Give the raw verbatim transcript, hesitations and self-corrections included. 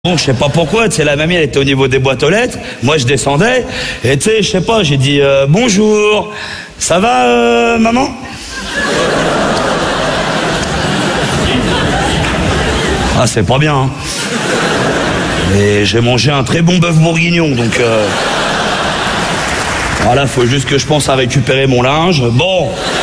Bon, je sais pas pourquoi, tu sais, la mamie, elle était au niveau des boîtes aux lettres, moi je descendais, et tu sais, je sais pas, j'ai dit euh, bonjour, ça va, euh, maman? Ah, c'est pas bien, hein. Et j'ai mangé un très bon bœuf bourguignon, donc euh... voilà, faut juste que je pense à récupérer mon linge. Bon.